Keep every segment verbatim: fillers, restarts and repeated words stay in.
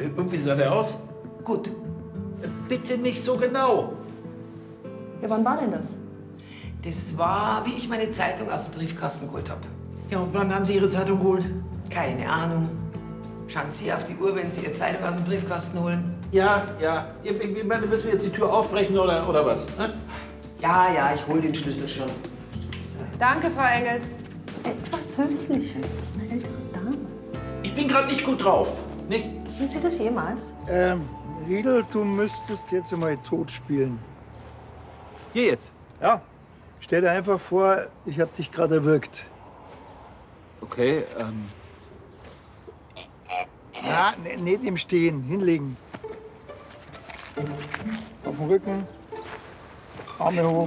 Und wie sah der aus? Gut. Bitte nicht so genau. Ja, wann war denn das? Das war, wie ich meine Zeitung aus dem Briefkasten geholt habe. Ja, und wann haben Sie Ihre Zeitung geholt? Keine Ahnung. Schauen Sie auf die Uhr, wenn Sie Ihre Zeitung aus dem Briefkasten holen. Ja, ja. Ich, ich meine, müssen wir jetzt die Tür aufbrechen oder, oder was? Ne? Ja, ja, ich hole den Schlüssel schon. Danke, Frau Engels. Etwas höflicher. Das ist eine ältere Dame. Ich bin gerade nicht gut drauf. Nicht? Sind Sie das jemals? Ähm, Riedel, du müsstest jetzt einmal tot spielen. Hier jetzt? Ja. Stell dir einfach vor, ich hab dich gerade erwürgt. Okay, ähm... Ja, ne, nicht im Stehen. Hinlegen. Auf den Rücken. Arme hoch.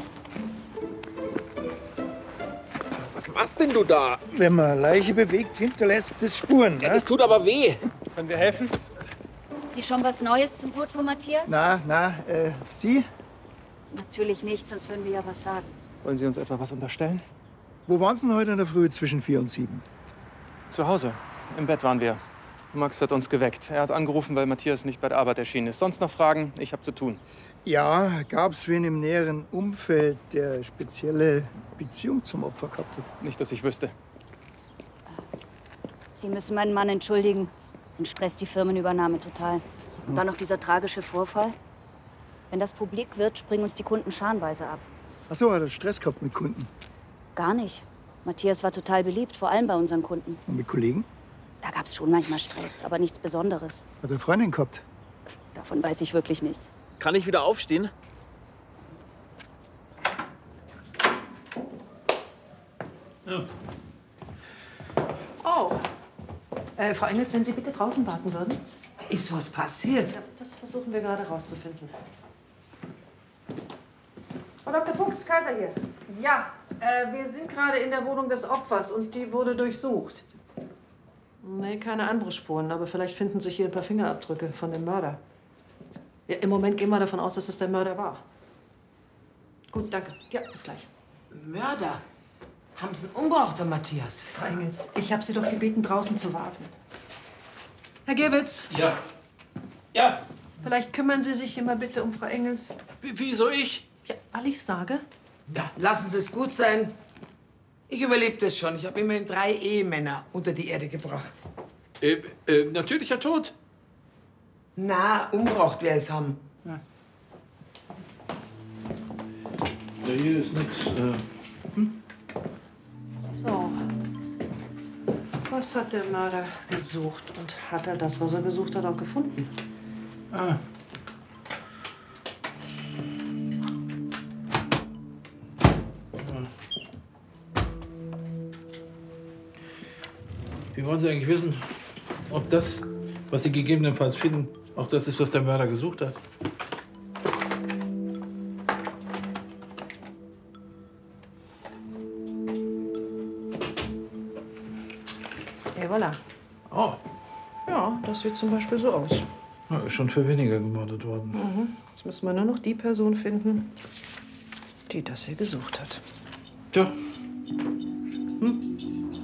Was machst denn du da? Wenn man Leiche bewegt, hinterlässt das Spuren. Ja, Ne? das tut aber weh. Können wir helfen? Wissen Sie schon was Neues zum Tod von Matthias? Na, na, äh, Sie? Natürlich nicht, sonst würden wir ja was sagen. Wollen Sie uns etwa was unterstellen? Wo waren Sie denn heute in der Früh zwischen vier und sieben? Zu Hause. Im Bett waren wir. Max hat uns geweckt. Er hat angerufen, weil Matthias nicht bei der Arbeit erschienen ist. Sonst noch Fragen? Ich habe zu tun. Ja, gab's wen im näheren Umfeld, der spezielle Beziehung zum Opfer gehabt hat? Nicht, dass ich wüsste. Sie müssen meinen Mann entschuldigen. Den stresst die Firmenübernahme total. Und dann noch dieser tragische Vorfall. Wenn das publik wird, springen uns die Kunden scharenweise ab. Ach so, hat er Stress gehabt mit Kunden? Gar nicht. Matthias war total beliebt, vor allem bei unseren Kunden. Und mit Kollegen? Da gab's schon manchmal Stress, aber nichts Besonderes. Hat er Freundin gehabt? Davon weiß ich wirklich nichts. Kann ich wieder aufstehen? Ja. Oh. Äh, Frau Engels, wenn Sie bitte draußen warten würden. Ist was passiert? Ja, das versuchen wir gerade rauszufinden. Frau Doktor Fuchs, Kaiser hier. Ja, äh, wir sind gerade in der Wohnung des Opfers und die wurde durchsucht. Nee, keine Anbruchsspuren, aber vielleicht finden sich hier ein paar Fingerabdrücke von dem Mörder. Ja, im Moment gehen wir davon aus, dass es der Mörder war. Gut, danke. Ja, bis gleich. Mörder? Haben Sie ihn umgebracht, der Matthias? Frau Engels, ich habe Sie doch gebeten, draußen zu warten. Herr Gewitz, Ja. Ja. vielleicht kümmern Sie sich hier mal bitte um Frau Engels. W wieso ich? Ja, weil ich sage. Ja, lassen Sie es gut sein. Ich überlebe das schon. Ich habe immerhin drei Ehemänner unter die Erde gebracht. Äh, äh, natürlicher Tod. Na, umgebracht wer es haben. Ja. Ja, hier ist nichts. Äh, hm? So. Was hat der Mörder gesucht? Und hat er das, was er gesucht hat, auch gefunden? Ah. Wie wollen Sie eigentlich wissen, ob das, was Sie gegebenenfalls finden, auch das ist, was der Mörder gesucht hat? Et voilà. Oh, Ja, das sieht zum Beispiel so aus. ja, ist schon für weniger gemordet worden. Mhm. Jetzt müssen wir nur noch die Person finden, die das hier gesucht hat. Tja. Hm?